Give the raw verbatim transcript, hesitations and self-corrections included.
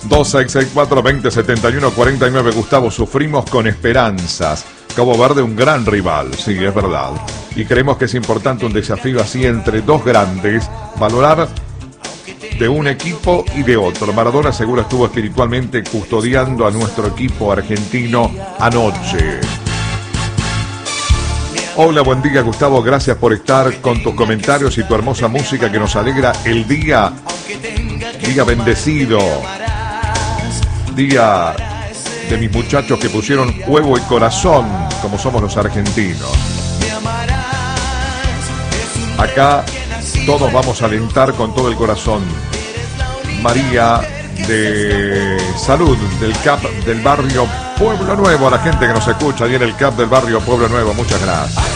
dos seis seis cuatro, dos cero siete uno, cuatro nueve. Gustavo, sufrimos con esperanzas. Cabo Verde, un gran rival, sí, es verdad. Y creemos que es importante un desafío así entre dos grandes, valorar de un equipo y de otro. Maradona seguro estuvo espiritualmente custodiando a nuestro equipo argentino anoche. Hola, buen día, Gustavo, gracias por estar con tus comentarios y tu hermosa música que nos alegra el día. Día bendecido. Día de mis muchachos que pusieron huevo y corazón, como somos los argentinos. Acá todos vamos a alentar con todo el corazón. María de Salud, del C A P del barrio Pueblo Nuevo, a la gente que nos escucha ahí en el C A P del barrio Pueblo Nuevo, muchas gracias.